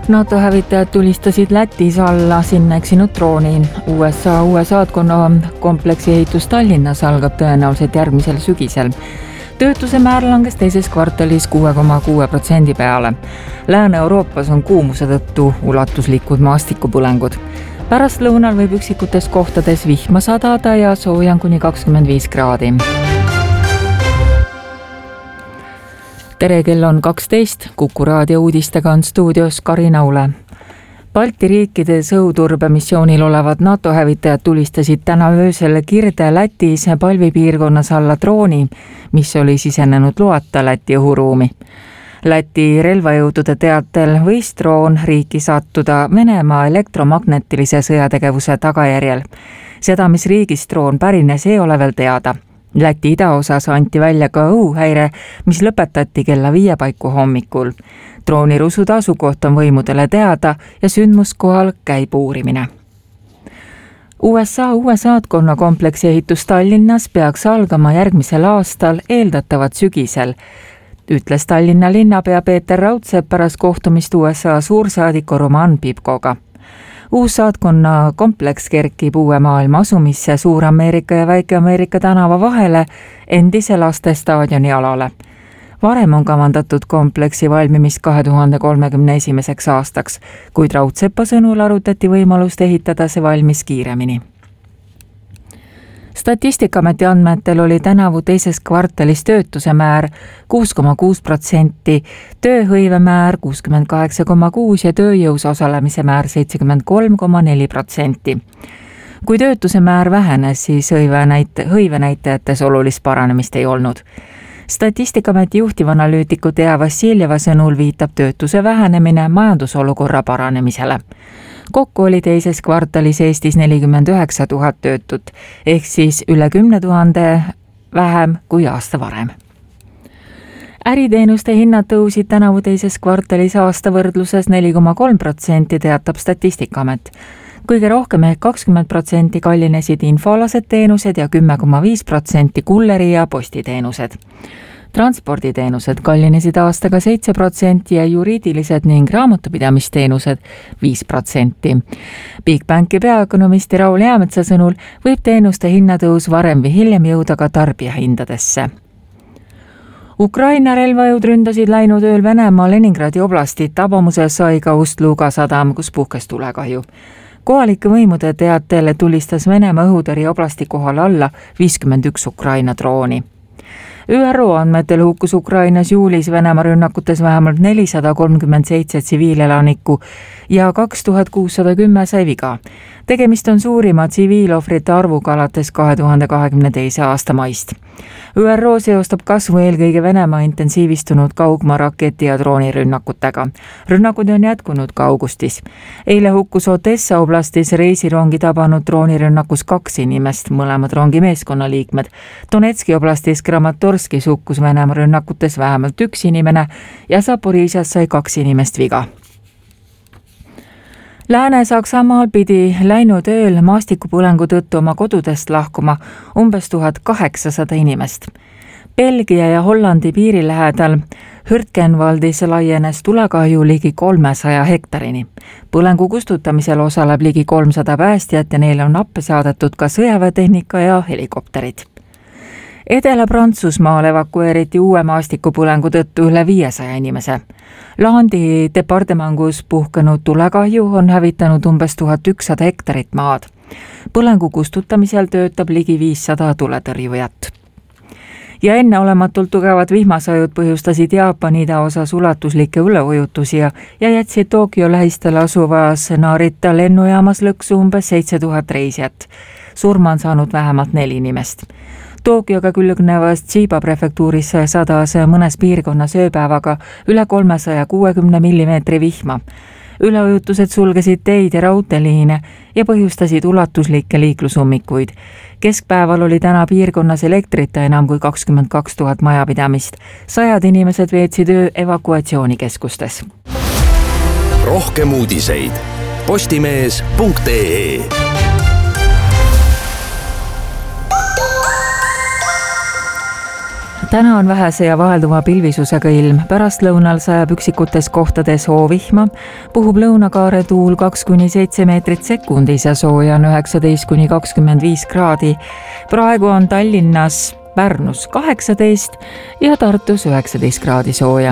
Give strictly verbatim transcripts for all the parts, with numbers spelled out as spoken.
NATO hävitajad tulistasid Lätis alla sinna eksinud drooni. U S A uue saatkonna kompleksi ehitus Tallinnas algab tõenäoliselt järgmisel sügisel. Töötuse määr langes teises kvartalis kuue koma kuue protsendi peale. Lääne-Euroopas on kuumuse tõttu ulatuslikud maastikupõlengud. Pärast lõunal võib üksikutes kohtades vihma sadada ja soojan kuni kakskümmend viis kraadi. Tere, kell on kaksteist, Kuku raadio uudistega on stuudios Karina Ule. Balti riikide õhuturbemissioonil olevad NATO hävitajad tulistasid täna öösel Kirde Lätis palvipiirkonnas alla drooni, mis oli sisenenud loata Läti õhuruumi. Läti relvajõudude teatel võis droon riiki sattuda Venemaa elektromagnetilise sõjategevuse tagajärjel. Seda, mis riigist droon pärines, ei ole veel teada. Läti idaosas anti välja ka õhuhäire, mis lõpetati kella viie paiku hommikul. Drooni rusude asukoht on võimudele teada ja sündmuskohal käib uurimine. U S A uue saatkonna kompleksi ehitus Tallinnas peaks algama järgmisel aastal, eeldatavat sügisel, ütles Tallinna linnapea Peeter Raudsepp pärast kohtumist U S A suursaadiku Roman Pipkoga. Uus saatkonna kompleks kerkib uue maailma asumisse Suur-Ameerika ja Väike-Ameerika tänava vahele endise lastestaadioni alale. Varem on kavandatud kompleksi valmimist kahe tuhande kolmekümne esimeseks aastaks, kuid Raudsepa sõnul arutati võimalust ehitada see valmis kiiremini. Statistikaameti andmetel oli tänavu teises kvartalis töötuse määr kuus koma kuus protsenti, tööhõive määr kuuskümmend kaheksa koma kuus ja tööjõus osalemise määr seitsekümmend kolm koma neli protsenti. Kui töötuse määr vähenes, siis hõive näitajates olulist paranemist ei olnud. Statistikaameti juhtivanalüütiku Tea Vassiljeva sõnul viitab töötuse vähenemine majandusolukorra paranemisele. Kokku oli teises kvartalis Eestis nelikümmend üheksa tuhat töötut, ehk siis üle kümne tuhande vähem kui aasta varem. Äriteenuste hinnad tõusid tänavu teises kvartalis aasta võrdluses neli koma kolm protsenti, teatab Statistikaamet. Kõige rohkem ehk kakskümmend protsenti kallinesid infoalased teenused ja kümme koma viis protsenti kulleri ja postiteenused. Transporditeenused kallinesid aastaga seitse protsenti ja juriidilised ning raamatupidamisteenused viis protsenti. Bigbanki peaökonomisti Raul Jäämetsa sõnul võib teenuste hinnatõus varem või hiljem jõuda ka tarbijahindadesse. Ukraina relvajõud ründasid läinud ööl Venemaa Leningradi oblastit, tabamuses sai ka Ust-Luga sadam, kus puhkes tulekahju. Kohalike võimude teatel tulistas Venemaa õhutõrje oblasti kohal alla viiskümmend üks Ukraina drooni. Ü R O andmetel hukkus Ukrainas juulis Venemaa rünnakutes vähemalt nelisada kolmkümmend seitse tsiviilelanikku ja kaks tuhat kuussada kümme sai viga. Tegemist on suurima tsiviilohvrite arvuga alates kahe tuhande kahekümne teise aasta maist. Ü R O seostab kasvu eelkõige Venemaa intensiivistunud kaugmaa raketi ja droonirünnakutega. Rünnakud on jätkunud ka augustis. Eile hukkus Odessa oblastis reisirongi tabanud droonirünnakus kaks inimest, mõlemad rongi meeskonnaliikmed. Donetski oblastis Kramatorskis hukkus Venemaa rünnakutes vähemalt üks inimene ja Zaporižjas sai kaks inimest viga. Lääne-Saksamaal pidi läinud ööl maastikupõlengu tõttu oma kodudest lahkuma umbes tuhat kaheksasada inimest. Belgia ja Hollandi piiri lähedal Hürtgenwaldis laienes tulekahju ligi kolmesaja hektarini. Põlengu kustutamisel osaleb ligi kolmsada päästjat ja neile on appe saadetud ka sõjaväetehnika ja helikopterid. Edela-Prantsusmaal evakueeriti uue maastikupõlengu tõttu üle viiesaja inimese. Lahandi departemangus puhkenud tulekahju on hävitanud umbes tuhat ükssada hektarit maad. Põlengu kustutamisel töötab ligi viissada tuletõrjujat. Ja enneolematult tugevad vihmasajud põhjustasid Jaapani idaosas ulatuslikke üleujutusi ja jätsid Tokyo lähistel asuvas Narita lennujaamas lõksu umbes seitse tuhat reisijat. Surma on saanud vähemalt neli inimest. Tokyoga külgnevas Chiba prefektuuris sadas mõnes piirkonnas ööpäevaga üle kolmesaja kuuekümne millimeetri vihma. Üleujutused sulgesid teid ja raudteeliine ja põhjustasid ulatuslikke liiklusummikuid. Keskpäeval oli täna piirkonnas elektrita enam kui kakskümmend kaks tuhat majapidamist. Sajad inimesed veetsid öö evakuatsioonikeskustes. Rohkem uudiseid postimees punkt ee. täna on vähese ja vahelduva pilvisusega ilm, pärastlõunal sajab üksikutes kohtades hoovihma, puhub lõunakaare tuul kaks kuni seitse meetrit sekundis ja sooja on üheksateist kuni kakskümmend viis kraadi. Praegu on Tallinnas, Pärnus kaheksateist ja Tartus üheksateist kraadi sooja.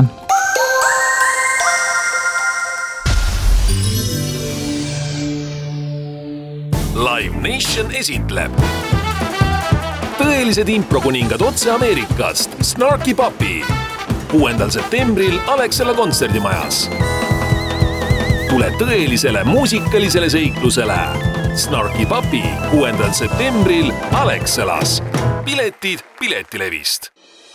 Live Nation esitleb tõelised improkuningad otse Ameerikast, Snarky Puppy. kuuendal septembril Alexela kontserdimajas. Tule tõelisele muusikalisele seiklusele. Snarky Puppy kuuendal septembril Alexelas. Piletid Piletilevist.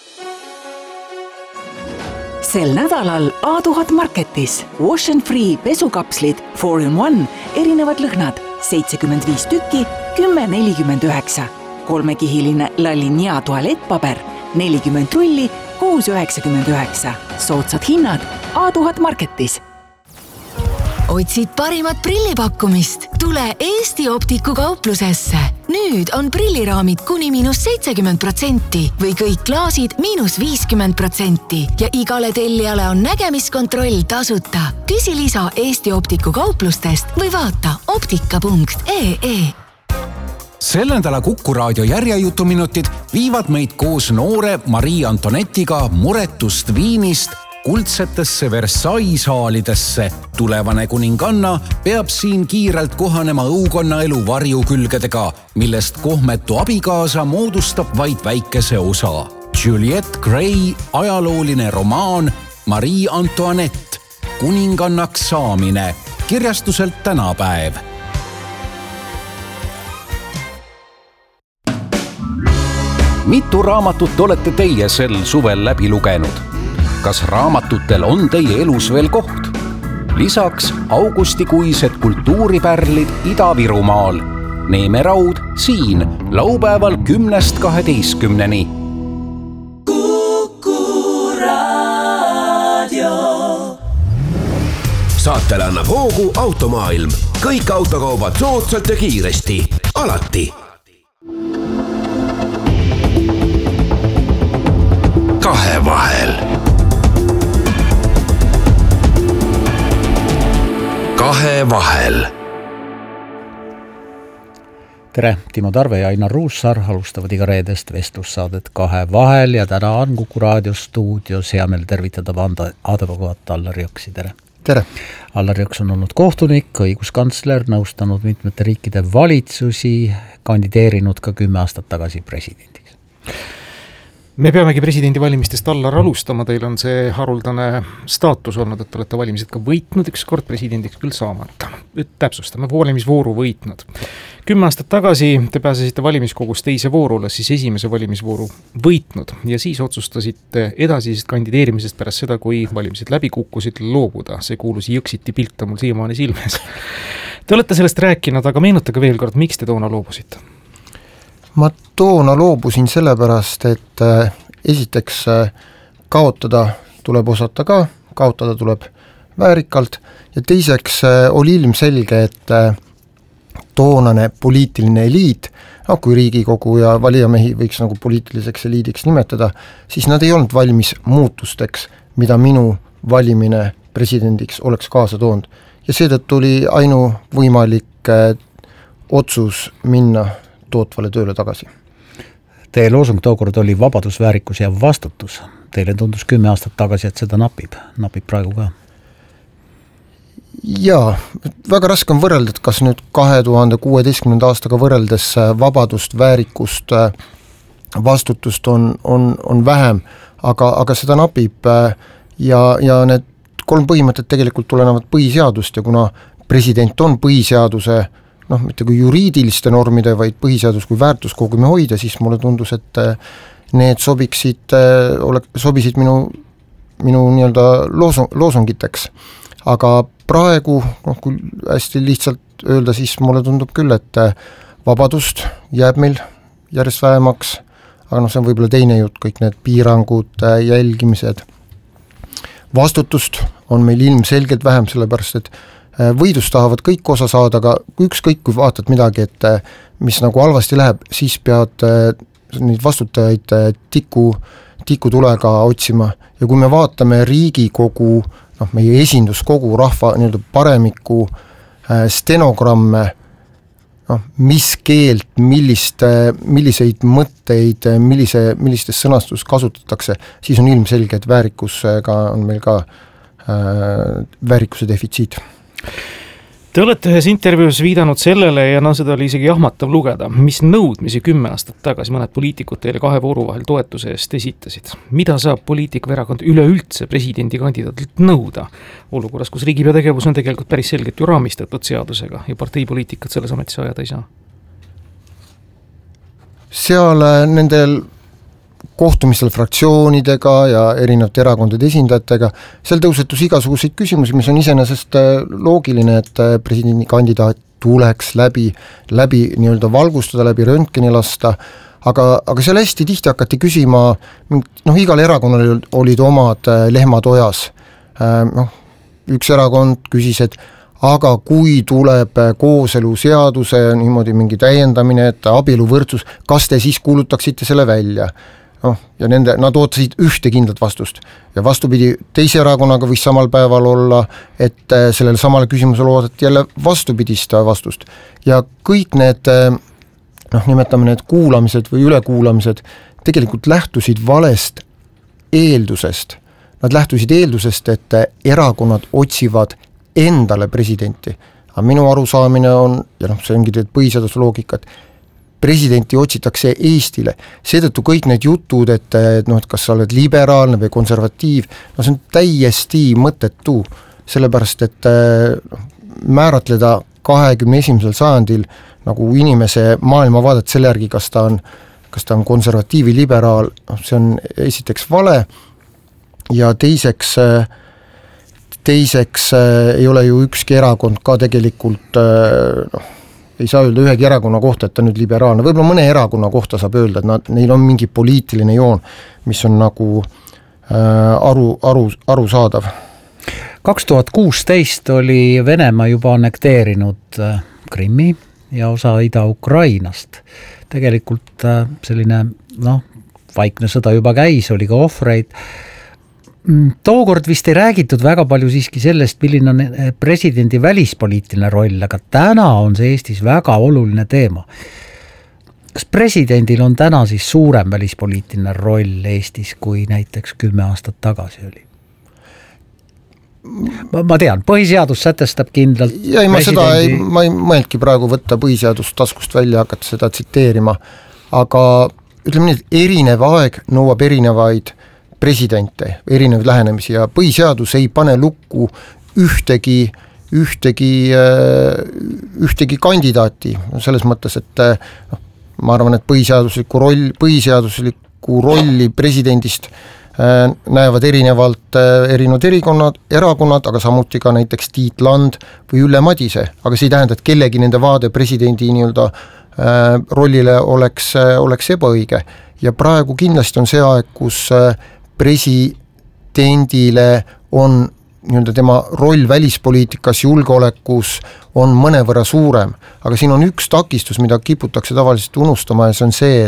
Sel nädalal A tuhat Marketis Wash and Free pesukapslid four in one, erinevad lõhnad, seitsekümmend viis tükki, kümme nelikümmend üheksa. Kolmekihiline Lalinia tualettpaber, nelikümmend rulli, kuus üheksakümmend üheksa. Soodsad hinnad A tuhat Marketis. Otsid parimat prillipakkumist? Tule Eesti Optiku kauplusesse. Nüüd on prilliraamid kuni miinus seitsekümmend protsenti või kõik klaasid miinus viiskümmend protsenti ja igale tellijale on nägemiskontroll tasuta. Küsi lisa Eesti Optiku kauplustest või vaata optika punkt ee ee. Sel nädala Kuku raadio järjejutuminutid viivad meid koos noore Marie Antonettiga muretust Viinist kuldsetesse Versailles saalidesse. Tulevane kuninganna peab siin kiirelt kohanema õukonna elu varjukülgedega, millest kohmetu abikaasa moodustab vaid väikese osa. Juliette Gray ajalooline romaan Marie Antoinette, kuningannaks saamine, kirjastuselt Tänapäev. Mitu raamatut olete teie sel suvel läbi lugenud? Kas raamatutel on teie elus veel koht? Lisaks augustikuised kultuuripärlid Ida-Virumaal. Neeme Raud siin laupäeval kümnest kaheteistkümneni. Kuku raadio. Saatele annab hoogu Automaailm. Kõik autokaubad soodsalt ja kiiresti. Alati. Kahe vahel. Kahe vahel. Tere, Timo Tarve ja Ainar Ruussaar alustavad iga reedest vestlussaadet Kahe vahel ja täna on Kuku raadio stuudios hea meil tervitada advokaat Allar Jõksi. Tere. Tere. Allar Jõks on olnud kohtunik, õiguskantsler, nõustanud mitmete riikide valitsusi, kandideerinud ka kümme aastat tagasi presidendiks. Me peamegi presidendi valimistest Allar alustama, teil on see haruldane staatus olnud, et olete valimised ka võitnud, üks kord presidendiks küll saamata. Täpsustame, valimisvooru võitnud. Kümme aastat tagasi te pääsesite valimiskogus teise voorule, siis esimese valimisvooru võitnud ja siis otsustasite edasisest kandideerimisest pärast seda, kui valimised läbi kukkusid, loobuda. See kuulus Jõksiti pilt on mul siiamaani silmes. Te olete sellest rääkinud, aga meenutage veel kord, miks te toona loobusite? Ma toona loobusin sellepärast, et äh, esiteks äh, kaotada tuleb osata ka, kaotada tuleb väärikalt ja teiseks äh, oli ilmselge, et äh, toonane poliitiline eliit, no, kui Riigikogu ja valijamehi võiks nagu poliitiliseks eliidiks nimetada, siis nad ei olnud valmis muutusteks, mida minu valimine presidendiks oleks kaasa toonud. Ja seetõttu oli ainu võimalik äh, otsus minna tootvale tööle tagasi. Teie loosung tookord oli vabadus, väärikus ja vastutus. Teile tundus kümme aastat tagasi, et seda napib. Napib praegu ka. Jaa, väga raske on võrrelda, et kas nüüd kahe tuhande kuueteistkümnenda aastaga võrreldes vabadust, väärikust, vastutust on, on, on vähem, aga, aga seda napib ja, ja need kolm põhimõtet tegelikult tulenevad põhiseadust ja kuna president on põhiseaduse noh, mitte kui juriidiliste normide, vaid põhiseadus kui väärtuskogumi hoida, siis mulle tundus, et need sobiksid, sobisid minu, minu nii-öelda loosung, loosungiteks. Aga praegu, noh, kui hästi lihtsalt öelda, siis mulle tundub küll, et vabadust jääb meil järjest vähemaks, aga noh, see on võib-olla teine jutt, kõik need piirangud, jälgimised. Vastutust on meil ilmselgelt vähem, sellepärast, et võidust tahavad kõik osa saada, aga ükskõik kui vaatad midagi, et mis nagu halvasti läheb, siis pead neid vastutajaid tiku, tikutulega otsima ja kui me vaatame Riigikogu, noh, meie esinduskogu rahva nii-öelda paremiku stenogramme, noh, mis keelt, millist, milliseid mõtteid, millise, millistes sõnastus kasutatakse, siis on ilmselge, et väärikusega on meil ka äh, väärikuse defitsiit. Te olete ühes intervjuus viidanud sellele ja no seda oli isegi jahmatav lugeda, mis nõudmisi kümme aastat tagasi mõned poliitikud teile kahe vooru vahel toetuse eest esitasid. Mida saab poliitik või erakond üleüldse presidendikandidaadilt nõuda olukorras, kus riigipea tegevus on tegelikult päris selgelt ju raamistatud seadusega ja parteipoliitikat selles ametis ajada ei saa? Seal nendel kohtumistel fraktsioonidega ja erinevate erakondade esindajatega, seal tõusetus igasuguseid küsimusi, mis on iseenesest loogiline, et presidendikandidaat tuleks läbi, läbi nii-öelda valgustada, läbi röntgeni lasta, aga, aga seal hästi tihti hakati küsima, noh, igal erakonnal olid omad lehmad ojas. Noh, üks erakond küsis, et aga kui tuleb kooseluseaduse niimoodi mingi täiendamine, et abieluvõrdsus, kas te siis kuulutaksite selle välja? No, ja nende, nad ootasid ühte kindlat vastust ja vastupidi, teise erakonnaga võis samal päeval olla, et sellele samale küsimusele oodati jälle vastupidist vastust ja kõik need, noh, nimetame need kuulamised või ülekuulamised tegelikult lähtusid valest eeldusest. Nad lähtusid eeldusest, et erakonnad otsivad endale presidenti, aga minu arusaamine on, ja noh, see ongi teed põhiseaduse loogikat, presidenti otsitakse Eestile. Seetõttu kõik need jutud, et, et, noh, et kas sa oled liberaalne või konservatiiv, no see on täiesti mõttetu, sellepärast et noh, määratleda kahekümne esimesel sajandil nagu inimese maailmavaadet selle järgi, kas ta on, kas ta on konservatiiv või liberaal, noh, see on esiteks vale ja teiseks, teiseks ei ole ju ükski erakond ka tegelikult, noh, ei saa öelda ühegi erakonna kohta, et ta nüüd liberaalne, võib-olla mõne erakonna kohta saab öelda, et nad, neil on mingi poliitiline joon, mis on nagu äh, aru, aru, aru saadav. kaks tuhat kuusteist oli Venemaa juba annekteerinud Krimmi ja osa Ida-Ukrainast. Tegelikult selline, noh, vaikne sõda juba käis, oli ka ohvreid. Tookord vist ei räägitud väga palju siiski sellest, milline on presidendi välispoliitiline roll, aga täna on see Eestis väga oluline teema. Kas presidendil on täna siis suurem välispoliitiline roll Eestis, kui näiteks kümme aastat tagasi oli? Ma, ma tean, põhiseadus sätestab kindlalt ja ei, ma presidendi... seda ei, ma ei mõelnudki praegu võtta põhiseadust taskust välja, hakata seda tsiteerima, aga ütleme nii, et erinev aeg nõuab erinevaid presidente, erinevaid lähenemisi ja põhiseadus ei pane lukku ühtegi, ühtegi, ühtegi kandidaati, selles mõttes, et noh, ma arvan, et põhiseadusliku, roll, põhiseadusliku rolli presidendist näevad erinevalt erinevad erikonnad, erakonnad, aga samuti ka näiteks Tiit Land või Ülle Madise, aga see ei tähenda, et kellegi nende vaade presidendi nii-öelda rollile oleks, oleks ebaõige ja praegu kindlasti on see aeg, kus presidendile on nii-öelda tema roll välispoliitikas, julgeolekus on mõnevõrra suurem, aga siin on üks takistus, mida kiputakse tavaliselt unustama ja see on see,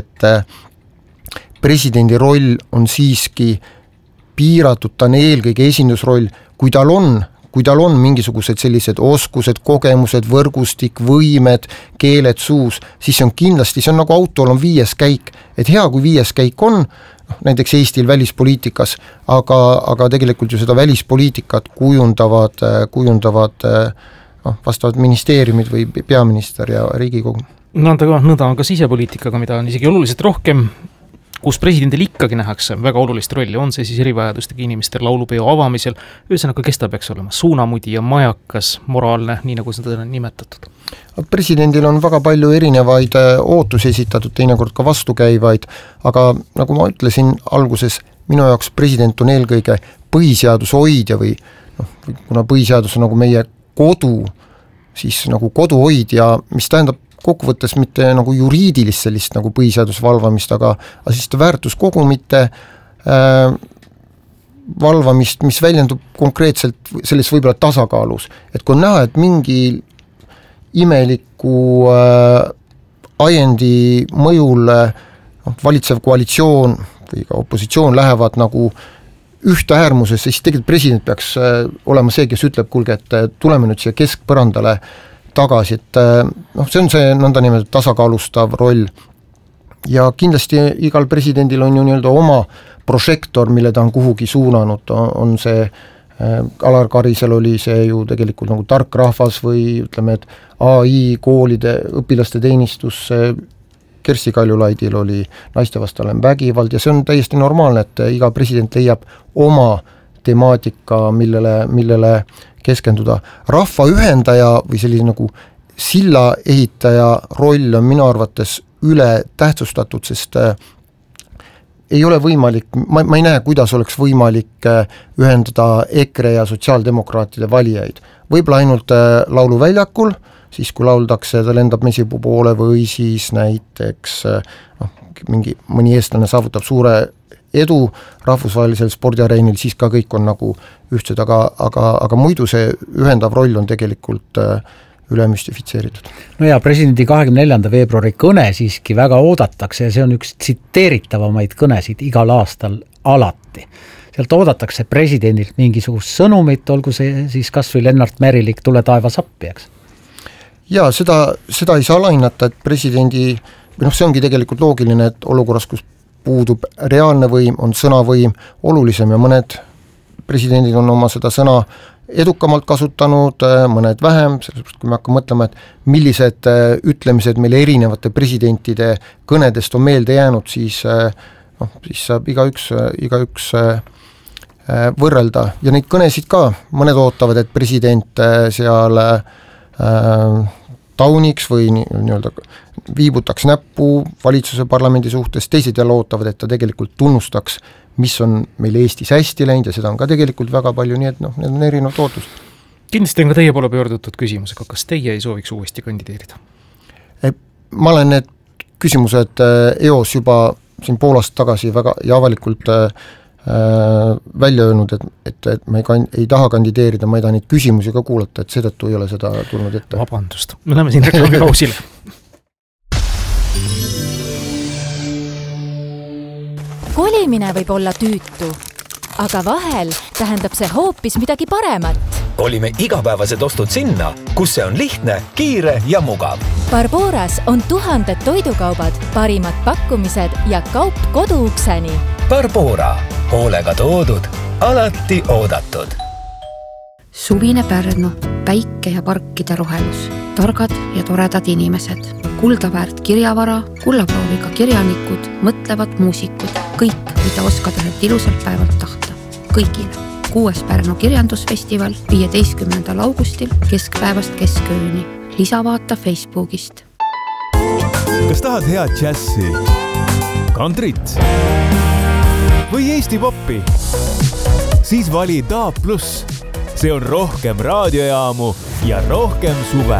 et presidendi roll on siiski piiratud, ta on eelkõige esindusroll, kui tal on, kui tal on mingisugused sellised oskused, kogemused, võrgustik, võimed, keeled suus, siis see on kindlasti, see on nagu autol on viies käik, et hea, kui viies käik on, näiteks Eestil välispoliitikas, aga, aga tegelikult ju seda välispoliitikat kujundavad, kujundavad noh, vastavad ministeeriumid või peaminister ja Riigikogu. No anda ka nõnda on ka sisepoliitikaga, mida on isegi oluliselt rohkem, kus presidendil ikkagi nähakse väga olulist rolli, on see siis erivajadustega inimestel laulupeo avamisel, ühesõnaga, kes ta peaks olema, suunamudi ja majakas, moraalne, nii nagu seda on nimetatud. Presidendil on väga palju erinevaid ootusi esitatud, teinekord ka vastukäivaid, aga nagu ma ütlesin alguses, minu jaoks president on eelkõige põhiseaduse hoidja või noh, kuna põhiseadus on nagu meie kodu, siis nagu koduhoidja, mis tähendab kokkuvõttes mitte nagu juriidilist sellist nagu põhiseaduse valvamist, aga sellist väärtuskogumite äh, valvamist, mis väljendub konkreetselt selles võib-olla tasakaalus. Et kui on näha, et mingi imeliku äh, ajendi mõjul äh, valitsev koalitsioon või ka opositsioon lähevad nagu ühte äärmusesse, siis tegelikult president peaks olema see, kes ütleb, kuulge, et tuleme nüüd siia keskpõrandale tagasi, et noh, see on see nõnda nimelt tasakaalustav roll. Ja kindlasti igal presidendil on ju nii-öelda oma prožektor, mille ta on kuhugi suunanud, on see Alar Karisel oli see ju tegelikult nagu tark rahvas või ütleme, et A I koolide õpilaste teenistus, Kersti Kaljulaidil oli naistevastane vägivald ja see on täiesti normaalne, et iga president leiab oma temaatika, millele, millele keskenduda. Rahva ühendaja või sellise nagu silla ehitaja roll on minu arvates üle tähtsustatud, sest ei ole võimalik, ma, ma ei näe, kuidas oleks võimalik ühendada EKRE ja sotsiaaldemokraatide valijaid. Võib-olla ainult lauluväljakul, siis kui lauldakse, ta lendab mesipuu poole või siis näiteks noh, mingi, mõni eestlane saavutab suure edu rahvusvahelisel spordiareenil, siis ka kõik on nagu ühtsed, aga, aga, aga muidu see ühendav roll on tegelikult üle müstifitseeritud. No ja presidendi kahekümne neljanda veebruari kõne siiski väga oodatakse ja see on üks tsiteeritavamaid kõnesid igal aastal alati. Sealt oodatakse presidendilt mingisugust sõnumit, olgu see siis kas või Lennart Merilik, tule taevas appi, eks? Ja seda, seda ei saa alahinnata, et presidendi, või noh, see ongi tegelikult loogiline, et olukorras, kus puudub reaalne võim, on sõnavõim olulisem ja mõned presidendid on oma seda sõna edukamalt kasutanud, mõned vähem, sellepärast kui me hakkame mõtlema, et millised ütlemised meile erinevate presidentide kõnedest on meelde jäänud, siis, noh, siis saab igaüks, igaüks võrrelda ja neid kõnesid ka, mõned ootavad, et president seal äh, tauniks või nii-öelda viibutaks näppu valitsuse parlamendi suhtes, teised jälle ootavad, et ta tegelikult tunnustaks, mis on meil Eestis hästi läinud ja seda on ka tegelikult väga palju, nii et noh, need on erinevad ootust. Kindlasti on ka teie poole pöördutud küsimusega, kas teie ei sooviks uuesti kandideerida? Ma olen need küsimused E O S juba siin pool aastat tagasi väga ja avalikult äh, välja öelnud, et, et, et ma ei, kan, ei taha kandideerida, ma ei taha neid küsimusi ka kuulata, et seetõttu ei ole seda tulnud ette. Vabandust, me läheme siin reklaami pausile. Kolimine võib olla tüütu, aga vahel tähendab see hoopis midagi paremat. Kolime igapäevased ostud sinna, kus see on lihtne, kiire ja mugav. Barboras on tuhanded toidukaubad, parimad pakkumised ja kaup koduukseni. Barbora, hoolega toodud, alati oodatud. Suvine Pärnu, päike ja parkide rohelus, targad ja toredad inimesed, kuldaväärt kirjavara, kullaprooviga kirjanikud, mõtlevad muusikud, kõik, mida oskad ühelt ilusalt päevalt tahta. Kõigile. Kuues Pärnu kirjandusfestival viieteistkümnendal augustil keskpäevast keskööni. Lisavaata Facebookist. Kas tahad head džässi, kantrit või Eesti poppi? Siis vali D A B plus. See on rohkem raadiojaamu ja rohkem suve.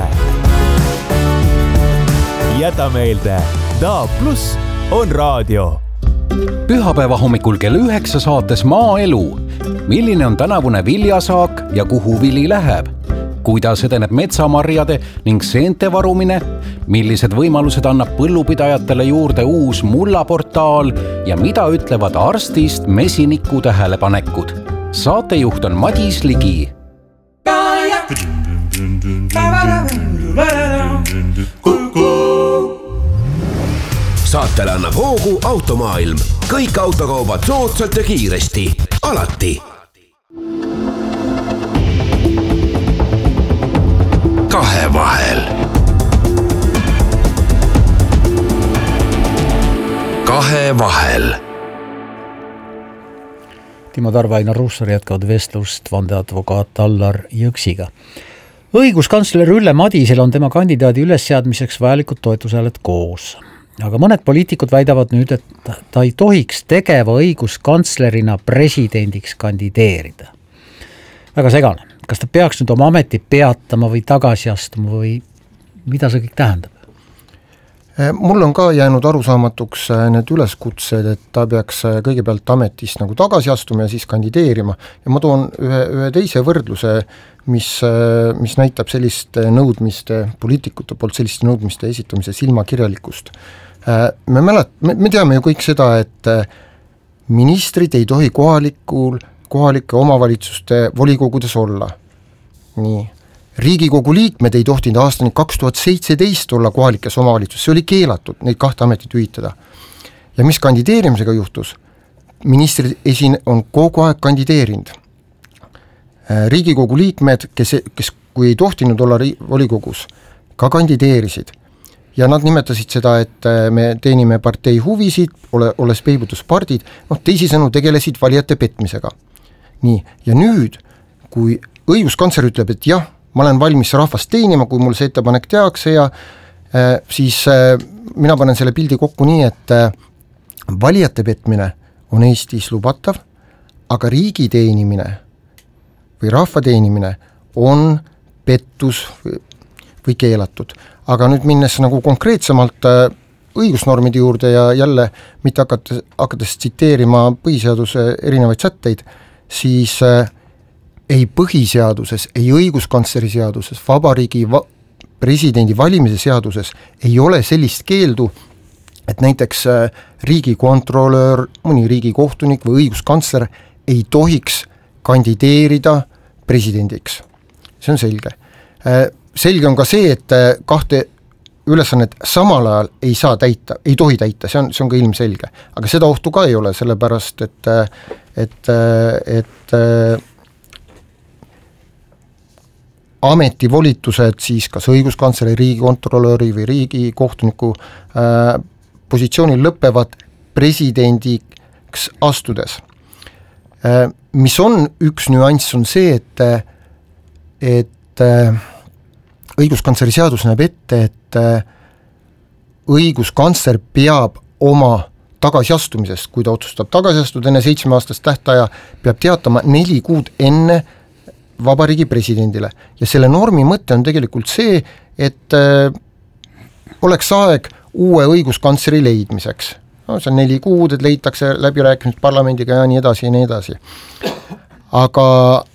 Jäta meelde, D A B plus on raadio. Pühapäeva hommikul kell üheksa saates Maaelu. Milline on tänavune viljasaak ja kuhu vili läheb? Kuidas edeneb metsamarjade ning seente varumine? Millised võimalused annab põllupidajatele juurde uus mullaportaal ja mida ütlevad arstist mesiniku tähelepanekud? Saatejuht on Madis Ligi. Saatele annab hoogu Automaailm. Kõik autokaubad soodsalt ja kiiresti. Alati. Kahe vahel. Kahe vahel. Timo Tarva, Ainar Ruussaar jätkavad vestlust vandeadvokaat Allar Jõksiga. Õiguskantsler Ülle Madisel on tema kandidaadi ülesseadmiseks vajalikud toetushääled koos. Aga mõned poliitikud väidavad nüüd, et ta ei tohiks tegeva õiguskantslerina presidendiks kandideerida. Väga segane. Kas ta peaks nüüd oma ameti peatama või tagasi astuma või mida see kõik tähendab? Mul on ka jäänud arusaamatuks need üleskutsed, et ta peaks kõigepealt ametist nagu tagasi astuma ja siis kandideerima. Ja ma toon ühe, ühe teise võrdluse, mis, mis näitab selliste nõudmiste, poliitikute poolt selliste nõudmiste esitamise silmakirjalikkust. Me, mälet, me, me teame ju kõik seda, et ministrid ei tohi kohalikul, kohalike omavalitsuste volikogudes olla. Nii. Riigikogu liikmed ei tohtinud aastani kaks tuhat seitseteist olla kohalikes omavalitsuses, see oli keelatud, neid kahte ametit ühitada. Ja mis kandideerimisega juhtus? Ministrid esin on kogu aeg kandideerinud. Riigikogu liikmed, kes, kes kui ei tohtinud olla volikogus, ka kandideerisid. Ja nad nimetasid seda, et me teenime partei huvisid, ole, olles peibutuspardid, noh teisisõnu tegelesid valijate petmisega. Nii, ja nüüd, kui õiguskantsler ütleb, et jah, ma olen valmis rahvast teenima, kui mul see ettepanek tehakse ja äh, siis äh, mina panen selle pildi kokku nii, et äh, valijate petmine on Eestis lubatav, aga riigi teenimine või rahva teenimine on pettus või, või keelatud. Aga nüüd minnes nagu konkreetsemalt äh, õigusnormide juurde ja jälle mitte hakates, hakates tsiteerima põhiseaduse erinevaid sätteid, siis äh, ei põhiseaduses, ei õiguskantsleri seaduses, vabariigi va- presidendi valimise seaduses ei ole sellist keeldu, et näiteks äh, riigikontrolör, mõni riigikohtunik või õiguskantsler ei tohiks kandideerida presidendiks. See on selge. Äh, selge on ka see, et kahte ülesannet samal ajal ei saa täita, ei tohi täita, see on, see on ka ilmselge. Aga seda ohtu ka ei ole, sellepärast et, et, et ametivolitused siis kas õiguskantsleri, riigikontrolöri või riigikohtuniku äh, positsioonil lõpevad presidendiks astudes. Äh, mis on üks nüanss on see, et, et äh, õiguskantsleri seadus näeb ette, et õiguskantsler peab oma tagasiastumisest, kui ta otsustab tagasi astuda enne seitsme aastast tähtaja, peab teatama neli kuud enne vabariigi presidendile. Ja selle normi mõte on tegelikult see, et oleks aeg uue õiguskantsleri leidmiseks. No, see on neli kuud, et leitakse läbirääkimised parlamendiga ja nii edasi ja nii edasi. Aga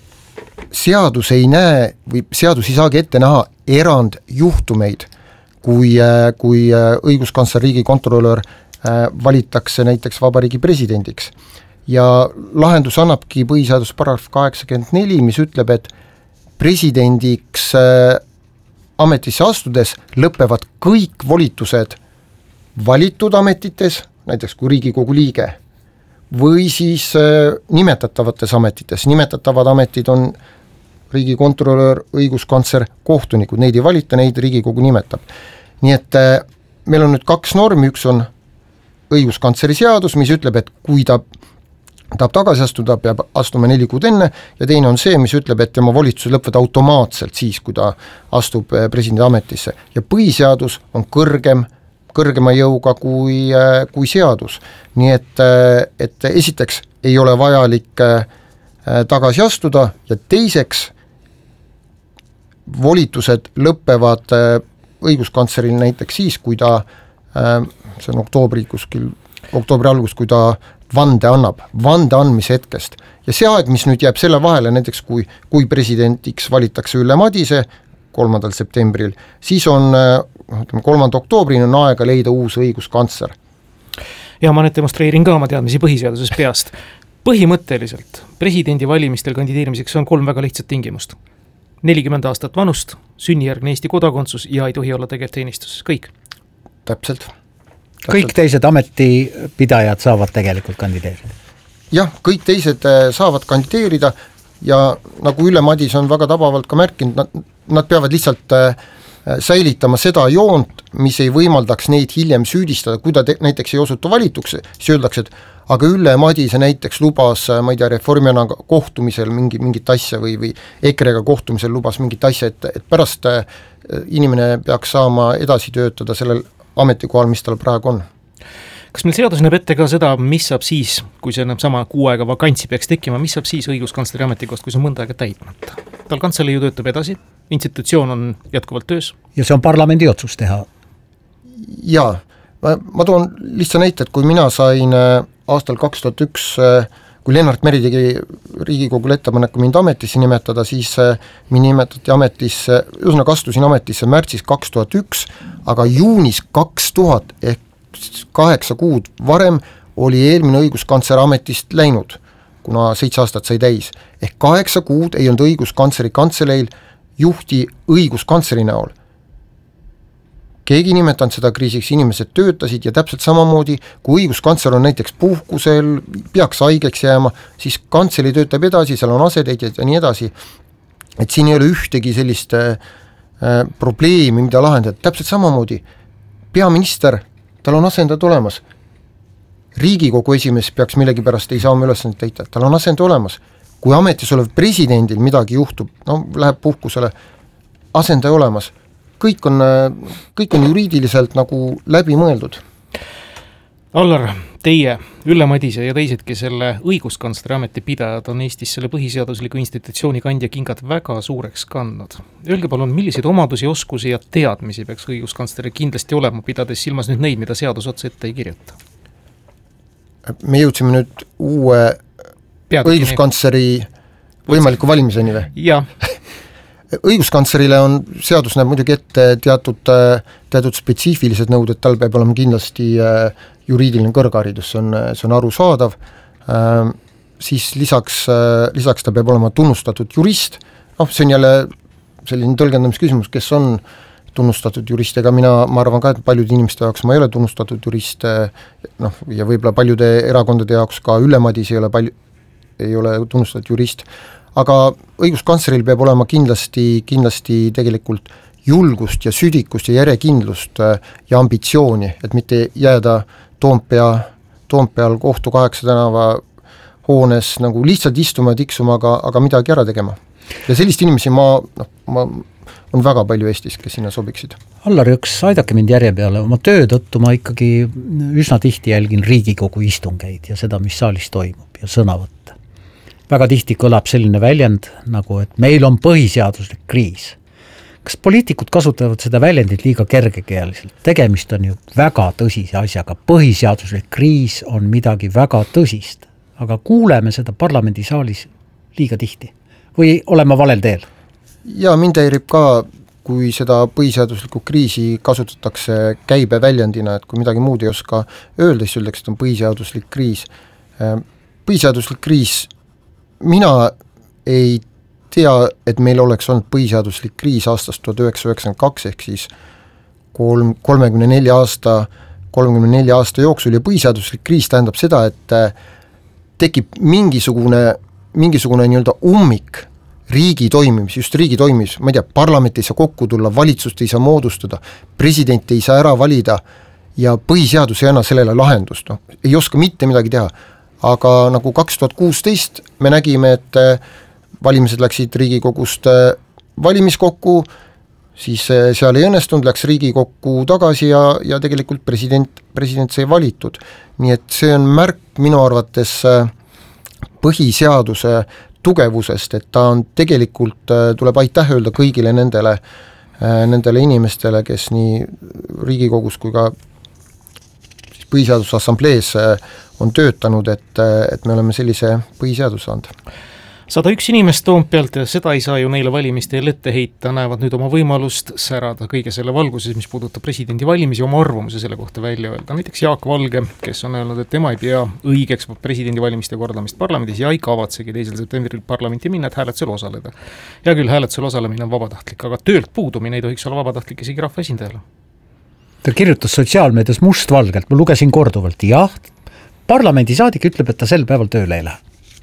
seadus ei näe või seadus ei saagi ette näha erandjuhtumeid, kui, kui õiguskantsler, riigikontrolör valitakse näiteks vabariigi presidendiks. Ja lahendus annabki põhiseadus paragrahv kaheksakümmend neli, mis ütleb, et presidendiks ametisse astudes lõpevad kõik volitused valitud ametites, näiteks kui Riigikogu liige, või siis nimetatavates ametites. Nimetatavad ametid on riigikontrolör, õiguskantsler, kohtunikud, neid ei valita, neid Riigikogu nimetab. Nii et meil on nüüd kaks normi, üks on õiguskantsleri seadus, mis ütleb, et kui ta tahab tagasi astuda, peab astuma neli kuud enne, ja teine on see, mis ütleb, et tema volitused lõpevad automaatselt siis, kui ta astub presidendi ametisse. Ja põhiseadus on kõrgem, kõrgema jõuga kui, kui seadus. Nii et, et esiteks ei ole vajalik tagasi astuda ja teiseks volitused lõpevad õiguskantsleril näiteks siis, kui ta, see on oktoobri kuskil, oktoobri algus, kui ta vande annab, vande andmise hetkest. Ja see aeg, mis nüüd jääb selle vahele, näiteks kui, kui presidendiks valitakse Ülle Madise kolmandal septembril, siis on kolmanda oktoobrini on aega leida uus õiguskantsler. Ja ma nüüd demonstreerin ka oma teadmisi põhiseaduses peast. Põhimõtteliselt presidendi valimistel kandideerimiseks on kolm väga lihtsat tingimust. nelikümmend aastat vanust, sünnijärgne Eesti kodakondsus ja ei tohi olla tegevteenistuses, kõik. Täpselt. Täpselt. Kõik teised ametipidajad saavad tegelikult kandideerida? Jah, kõik teised saavad kandideerida ja nagu Ülle Madis on väga tabavalt ka märkinud, nad, nad peavad lihtsalt säilitama seda joont, mis ei võimaldaks neid hiljem süüdistada, kui ta te, näiteks ei osutu valituks, siis öeldakse, et aga Ülle Madise näiteks lubas, ma ei tea, Reformierakonna kohtumisel mingi, mingit asja või, või EKRE-ga kohtumisel lubas mingit asja, et, et pärast inimene peaks saama edasi töötada sellel ametikohal, mis tal praegu on. Kas meil seadus näeb ette ka seda, mis saab siis, kui see näeb sama kuu aega vakantsi peaks tekkima, mis saab siis õiguskantsleri ametikohast, kui see on mõnda aega täitmata? Tal kantseli ju töötab edasi, institutsioon on jätkuvalt töös. Ja see on parlamendi otsus teha? Jaa, ma, ma toon lihtsa näite, et kui mina sain aastal kaks tuhat üks, kui Lennart Meri tegi Riigikogule ettepaneku mind ametisse nimetada, siis mind nimetati ametisse, üsna astusin ametisse märtsis kaks tuhat üks, aga juunis kaks tuhat ehk kaheksa kuud varem oli eelmine õiguskantsler ametist läinud, kuna seitse aastat sai täis. Ehk kaheksa kuud ei olnud õiguskantsleri kantseleil juhti õiguskantsleri näol. Keegi nimetanud seda kriisiks, inimesed töötasid ja täpselt samamoodi, kui õiguskantsler on näiteks puhkusel, peaks haigeks jääma, siis kantseli töötab edasi, seal on asetäitjad ja nii edasi. Et siin ei ole ühtegi sellist äh, probleemi, mida lahendada. Täpselt samamoodi, peaminister, tal on asendajad olemas. Riigikogu esimees peaks millegipärast ei saa oma ülesandit täita, tal on asend olemas. Kui ametis olev presidendil midagi juhtub, no läheb puhkusele, asendaja olemas. Kõik on, kõik on juriidiliselt nagu läbi mõeldud. Allar, teie, Ülle Madise ja teisedki selle õiguskantsleri ametipidajad on Eestis selle põhiseadusliku institutsiooni kandja kingad väga suureks kandnud. Öelge palun, milliseid omadusi, oskusi ja teadmisi peaks õiguskantsleri kindlasti olema, pidades silmas nüüd neid, mida seadus otsa ette ei kirjuta? Me jõudsime nüüd uue Peadukini. Õiguskantsleri võimaliku valimiseni või? Jah. Õiguskantslerile on, seadus näeb muidugi ette teatud, teatud spetsiifilised nõuded, tal peab olema kindlasti juriidiline kõrgharidus, see on, see on arusaadav, siis lisaks, lisaks ta peab olema tunnustatud jurist, noh, see on jälle selline tõlgendamisküsimus, kes on tunnustatud jurist, ega mina, ma arvan ka, et paljude inimeste jaoks ma ei ole tunnustatud jurist, noh, ja võib-olla paljude erakondade jaoks ka Ülle Madis ei ole, palju, ei ole tunnustatud jurist, aga õiguskantsleril peab olema kindlasti, kindlasti tegelikult julgust ja südikust ja järjekindlust ja ambitsiooni, et mitte jääda Toompea, Toompeal kohtu kaheksa tänava hoones nagu lihtsalt istuma ja tiksuma, aga, aga midagi ära tegema. Ja sellist inimesi ma, noh, ma on väga palju Eestis, kes sinna sobiksid. Allar, üks aidake mind järje peale, oma töö tõttu ma ikkagi üsna tihti jälgin Riigikogu istungeid ja seda, mis saalis toimub ja sõnavõtte. Väga tihti kõlab selline väljend, nagu et meil on põhiseaduslik kriis. Kas poliitikud kasutavad seda väljendit liiga kergekeeliselt? Tegemist on ju väga tõsise asjaga. Põhiseaduslik kriis on midagi väga tõsist, aga kuuleme seda parlamendisaalis liiga tihti. Või oleme valel teel? Ja mind häirib ka, kui seda põhiseaduslikku kriisi kasutatakse käibe väljendina, et kui midagi muud ei oska öelda, siis öeldakse, et on põhiseaduslik kriis. Põhiseaduslik kriis mina ei tea, et meil oleks olnud põhiseaduslik kriis aastast tuhat üheksasada üheksakümmend kaks ehk siis kolm, kolmekümne nelja aasta, kolmekümne nelja aasta jooksul ja põhiseaduslik kriis tähendab seda, et tekib mingisugune, mingisugune nii-öelda ummik riigi toimimis, just riigi toimimis, ma ei tea, parlament ei saa kokku tulla, valitsust ei saa moodustada, president ei saa ära valida ja põhiseadus ei anna sellele lahendust, no, ei oska mitte midagi teha. Aga nagu kaks tuhat kuusteist me nägime, et valimised läksid Riigikogust valimiskokku, siis seal ei õnnestunud, läks Riigikokku tagasi ja, ja tegelikult president, president sai valitud. Nii et see on märk minu arvates põhiseaduse tugevusest, et ta on tegelikult, tuleb aitäh öelda kõigile nendele, nendele inimestele, kes nii Riigikogus kui ka põhiseaduse assamblees on töötanud, et, et me oleme sellise põhiseaduse saanud. sada üks inimest Toompealt ja seda ei saa ju neile valimisteel ette heita, näevad nüüd oma võimalust särada kõige selle valguses, mis puudutab presidendi valimisi, oma arvamuse selle kohta välja öelda. Näiteks Jaak Valge, kes on öelnud, et tema ei pea õigeks presidendi valimiste kordamist parlamendis ja ei kavatsegi teisel septembril parlamenti minna, et hääletusel osaleda. Ja küll hääletusel osalemine on vabatahtlik, aga töölt puudumine ei tohiks olla vabatahtlik isegi rahvaesindajale. Ta kirjutas sotsiaalmeedias mustvalgelt, ma lugesin korduvalt, jah, parlamendisaadik ütleb, et ta sel päeval tööle ei lähe.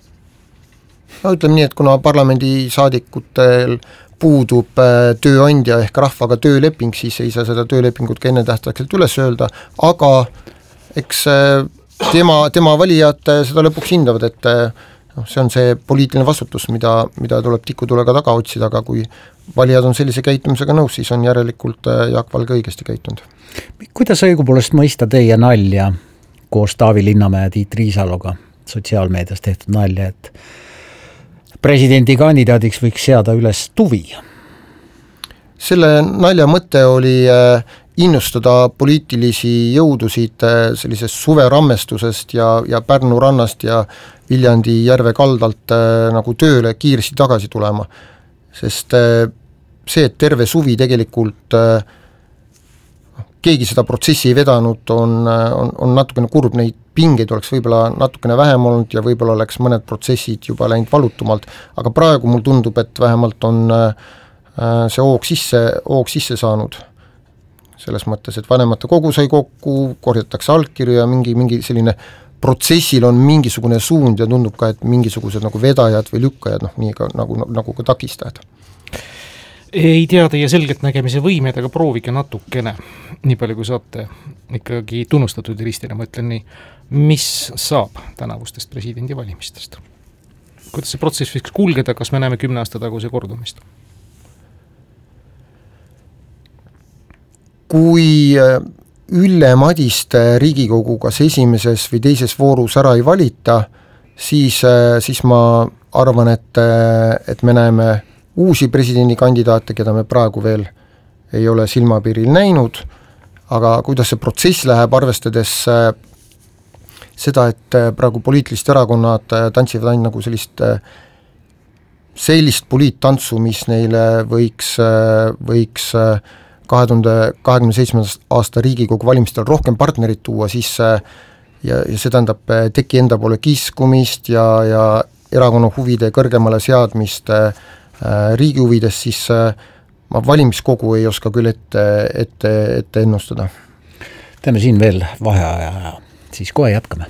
No ütleme nii, et kuna parlamendisaadikutel puudub tööandja ehk rahvaga tööleping, siis ei saa seda töölepingut ka enne tähtaegselt üles öelda, aga eks tema, tema valijad seda lõpuks hindavad, et no, see on see poliitiline vastutus, mida, mida tuleb tikutulega taga otsida, aga kui valijad on sellise käitumisega nõus, siis on järelikult Jaak Valge õigesti käitunud. Kuidas õigupoolest mõista teie nalja koos Taavi Linnamäe ja Tiit Riisaloga sotsiaalmeedias tehtud nalja, et presidendi kandidaadiks võiks seada üles Tuvi? Selle nalja mõte oli innustada poliitilisi jõudusid sellisest suverammestusest ja, ja Pärnu rannast ja Viljandi järve kaldalt nagu tööle kiiresti tagasi tulema. Sest see, et terve suvi tegelikult keegi seda protsessi ei vedanud, on, on, on natukene kurb, neid pingeid oleks võib-olla natukene vähem olnud ja võib-olla oleks mõned protsessid juba läinud valutumalt, aga praegu mul tundub, et vähemalt on see hoog sisse, hoog sisse saanud. Selles mõttes, et vanemate kogu sai kokku, korjatakse allkirju ja mingi, mingi selline protsessil on mingisugune suund ja tundub ka, et mingisugused nagu vedajad või lükkajad, noh, nii ka, nagu, nagu ka takistajad. Ei tea teie selgelt nägemise võimed, aga proovige natukene, nii palju kui saate ikkagi tunnustatud juristina, ma ütlen nii, mis saab tänavustest presidendivalimistest? Kuidas see protsess võiks kulgeda, kas me näeme kümne aasta taguse kordumist? Kui Ülle Madiste Riigikogu kas esimeses või teises voorus ära ei valita, siis, siis ma arvan, et, et me näeme uusi presidendikandidaate, keda me praegu veel ei ole silmapiiril näinud, aga kuidas see protsess läheb, arvestades seda, et praegu poliitilist erakonnad tantsivad ainult nagu sellist, sellist poliittantsu, mis neile võiks, võiks kahe tuhande kahekümne seitsmenda aasta Riigikogu valimistel rohkem partnerit tuua, siis ja, ja see tähendab teki enda poole kiskumist ja, ja erakonna huvide kõrgemale seadmist riigi huvides, siis ma valimiskogu ei oska küll ette, ette, ette ennustada. Teeme siin veel vaheaja ja siis kohe jätkame.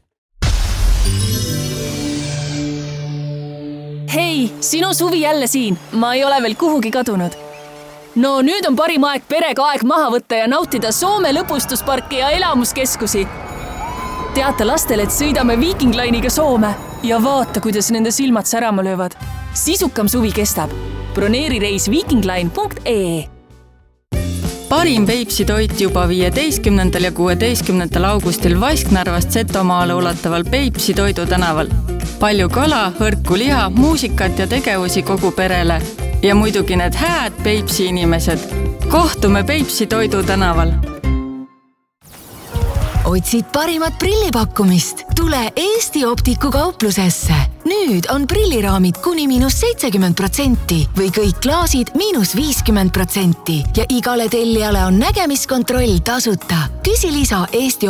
Hei, sinu suvi jälle siin. Ma ei ole veel kuhugi kadunud. No nüüd on parim aeg perega aeg maha võtta ja nautida Soome lõpustusparki ja elamuskeskusi. Teate lastele, et sõidame Viking Line'iga Soome ja vaata, kuidas nende silmad särama löövad. Sisukam suvi kestab. Broneeri reis vikingline punkt ee. Parim Peipsi toit juba viieteistkümnendal ja kuueteistkümnendal augustil Vasknarvast Setomaale ulataval Peipsi toidu tänaval. Palju kala, hõrku liha, muusikat ja tegevusi kogu perele. Ja muidugi need hääd Peipsi inimesed. Kohtume Peipsi toidu tänaval. Otsid parimat prillipakkumist? Tule Eesti Optiku kauplusesse. Nüüd on prilliraamid kuni miinus seitsekümmend protsenti või kõik klaasid miinus viiskümmend protsenti ja igale tellijale on nägemiskontroll tasuta. Küsi lisa Eesti